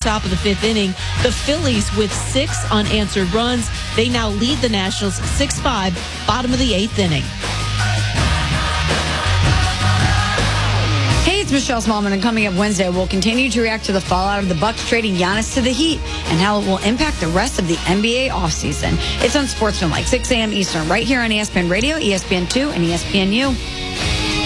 top of the fifth inning. The Phillies with 6 unanswered runs. They now lead the Nationals 6-5, bottom of the eighth inning. Hey, it's Michelle Smallman, and coming up Wednesday, we'll continue to react to the fallout of the Bucks trading Giannis to the Heat and how it will impact the rest of the NBA offseason. It's Unsportsmanlike, 6 a.m. Eastern, right here on ESPN Radio, ESPN2, and ESPNU.